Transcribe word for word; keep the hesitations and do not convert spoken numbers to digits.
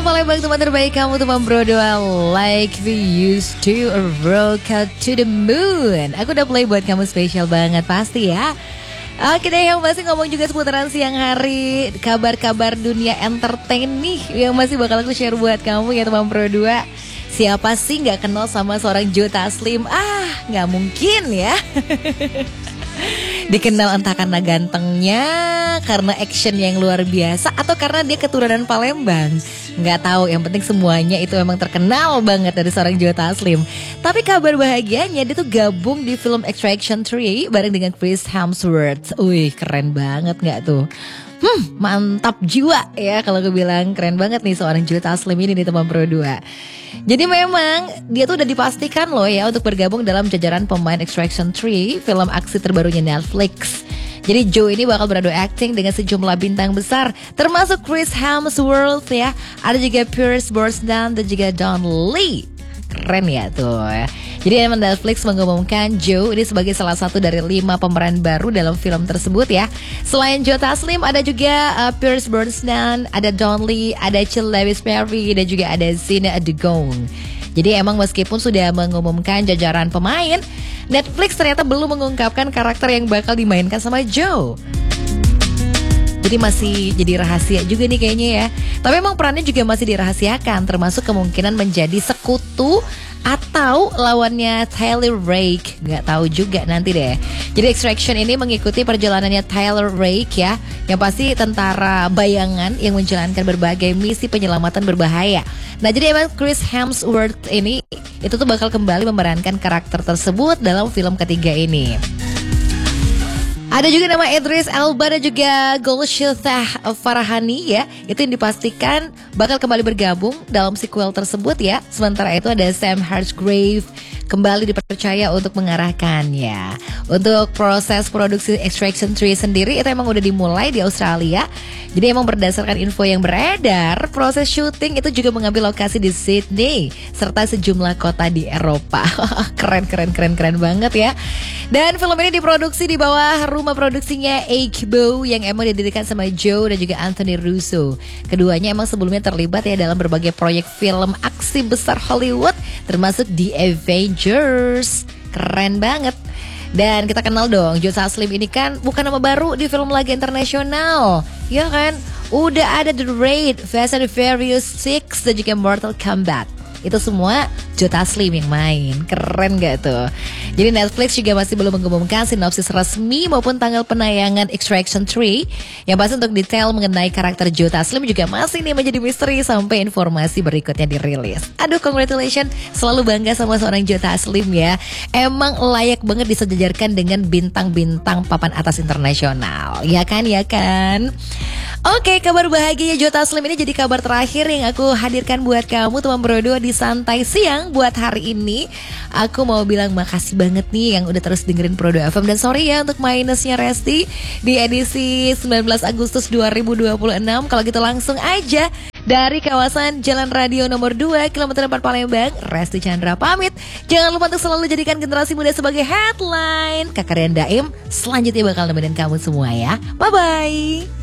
Halo Palembang, teman terbaik kamu, teman bro doa like we used to rock out to the moon. Aku udah play buat kamu spesial banget pasti ya. Oke deh, yang masih ngomong juga seputaran siang hari, kabar-kabar dunia entertain nih yang masih bakal aku share buat kamu ya teman bro dua. Siapa sih gak kenal sama seorang Joe Taslim? Ah, gak mungkin ya. Dikenal entah karena gantengnya, karena action yang luar biasa, atau karena dia keturunan Palembang. Nggak tahu, yang penting semuanya itu memang terkenal banget dari seorang Joe Taslim. Tapi kabar bahagianya dia tuh gabung di film Extraction tiga bareng dengan Chris Hemsworth. Wih, keren banget nggak tuh? Hmm, mantap jiwa ya kalau gue bilang, keren banget nih seorang Joe Taslim ini nih teman Pro dua. Jadi memang dia tuh udah dipastikan loh ya untuk bergabung dalam jajaran pemain Extraction tiga, film aksi terbarunya Netflix. Jadi Joe ini bakal beradu acting dengan sejumlah bintang besar, termasuk Chris Hemsworth ya. Ada juga Pierce Brosnan dan juga Don Lee. Keren ya tuh. Jadi emang Netflix mengumumkan Joe ini sebagai salah satu dari lima pemeran baru dalam film tersebut ya. Selain Joe Taslim ada juga uh, Pierce Brosnan, ada Don Lee, ada Chill Lewis Perry, dan juga ada Zena Dugong. Jadi emang meskipun sudah mengumumkan jajaran pemain, Netflix ternyata belum mengungkapkan karakter yang bakal dimainkan sama Joe. Jadi masih jadi rahasia juga nih kayaknya ya. Tapi emang perannya juga masih dirahasiakan, termasuk kemungkinan menjadi sekutu atau lawannya Tyler Rake. Gak tahu juga nanti deh. Jadi Extraction ini mengikuti perjalanannya Tyler Rake ya, yang pasti tentara bayangan yang menjalankan berbagai misi penyelamatan berbahaya. Nah jadi emang Chris Hemsworth ini itu tuh bakal kembali memerankan karakter tersebut dalam film ketiga ini. Ada juga nama Idris Elba dan juga Golshifteh Farahani ya. Itu yang dipastikan bakal kembali bergabung dalam sequel tersebut ya. Sementara itu ada Sam Hargrave kembali dipercaya untuk mengarahkannya. Untuk proses produksi Extraction tiga sendiri itu emang udah dimulai di Australia. Jadi emang berdasarkan info yang beredar, proses syuting itu juga mengambil lokasi di Sydney serta sejumlah kota di Eropa. Keren keren keren keren banget ya. Dan film ini diproduksi di bawah rumah produksinya Agbo yang emang didirikan sama Joe dan juga Anthony Russo. Keduanya emang sebelumnya terlibat ya dalam berbagai proyek film aksi besar Hollywood, termasuk The Avengers. Keren banget. Dan kita kenal dong, Joe Taslim ini kan bukan nama baru di film laga internasional, ya kan? Udah ada The Raid, Fast and Furious enam dan juga Mortal Kombat. Itu semua Joe Taslim yang main. Keren gak tuh? Jadi Netflix juga masih belum mengumumkan sinopsis resmi maupun tanggal penayangan Extraction tiga. Yang pasti untuk detail mengenai karakter Joe Taslim juga masih nih menjadi misteri sampai informasi berikutnya dirilis. Aduh, congratulations, selalu bangga sama seorang Joe Taslim ya. Emang layak banget disejajarkan dengan bintang-bintang papan atas internasional. Ya kan, ya kan? Oke, kabar bahagia Joe Taslim ini jadi kabar terakhir yang aku hadirkan buat kamu teman berdua di Santai Siang buat hari ini. Aku mau bilang makasih banget nih yang udah terus dengerin Pro dua F M. Dan sorry ya untuk minusnya Resti di edisi sembilan belas Agustus dua ribu dua puluh enam. Kalau gitu langsung aja dari kawasan Jalan Radio nomor dua kilometer empat Palembang, Resti Chandra pamit. Jangan lupa untuk selalu jadikan generasi muda sebagai headline. Kakak Rian Daim selanjutnya bakal nemenin kamu semua ya. Bye-bye.